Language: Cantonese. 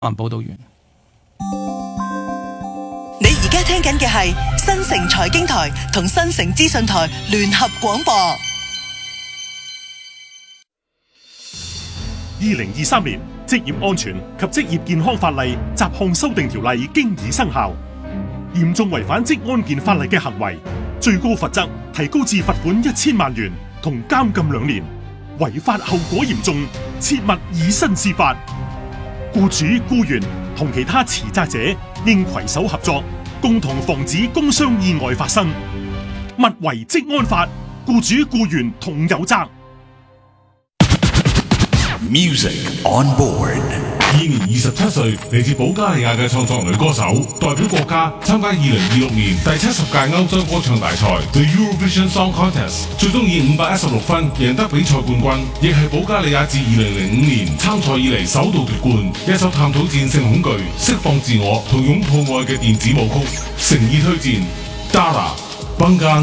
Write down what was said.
報道員。 你而家聽緊嘅係新城財經台同新城資訊台聯合廣播。 2023年職業安全及職業健康法例雜項修訂條例經已生效，嚴重違反職安健法例嘅行為，最高罰則提高至罰款1000萬元同監禁2年，違法後果嚴重，切勿以身試法。僱主、僱員同其他持責者應攜手合作，共同防止工傷意外發生。勿違職安法，僱主僱員同有責。 Music on board。 現年27歲，嚟自保加利亞嘅創作女歌手，代表國家參加2026年第70屆歐洲歌唱大賽 The Eurovision Song Contest， 最終以516分贏得比賽冠軍，亦係保加利亞自2005年參賽以嚟首度奪冠。一首探討戰勝恐懼、釋放自我同擁抱愛嘅電子舞曲，誠意推薦 Dara Bunga。